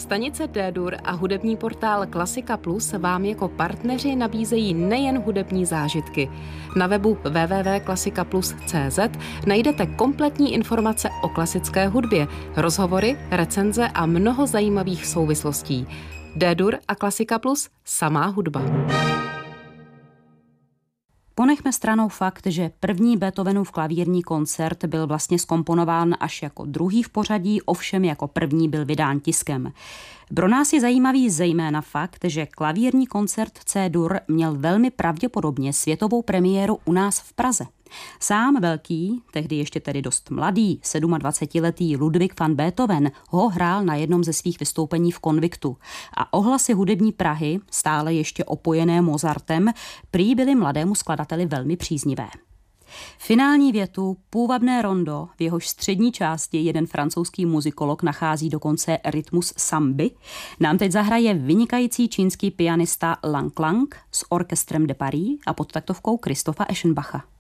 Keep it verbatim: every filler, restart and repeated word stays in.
Stanice D-Dur a hudební portál Klasika Plus vám jako partneři nabízejí nejen hudební zážitky. Na webu w w w tečka klasika plus tečka c z najdete kompletní informace o klasické hudbě, rozhovory, recenze a mnoho zajímavých souvislostí. D-Dur a Klasika Plus, samá hudba. Ponechme stranou fakt, že první Beethovenův klavírní koncert byl vlastně zkomponován až jako druhý v pořadí, ovšem jako první byl vydán tiskem. Pro nás je zajímavý zejména fakt, že klavírní koncert C-dur měl velmi pravděpodobně světovou premiéru u nás v Praze. Sám velký, tehdy ještě tedy dost mladý, sedmadvacetiletý Ludwig van Beethoven ho hrál na jednom ze svých vystoupení v Konviktu. A ohlasy hudební Prahy, stále ještě opojené Mozartem, prý byly mladému skladateli velmi příznivé. Finální větu, půvabné rondo, v jehož střední části jeden francouzský muzikolog nachází dokonce rytmus samby, nám teď zahraje vynikající čínský pianista Lang Lang s orchestrem de Paris a pod taktovkou Christopha Eschenbacha.